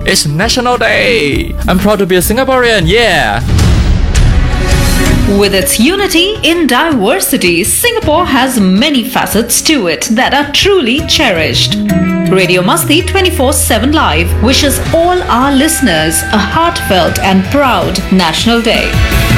It's National Day. I'm proud to be a Singaporean, yeah. With its unity in diversity, Singapore has many facets to it that are truly cherished. Radio Masti 24/7 Live wishes all our listeners a heartfelt and proud National Day.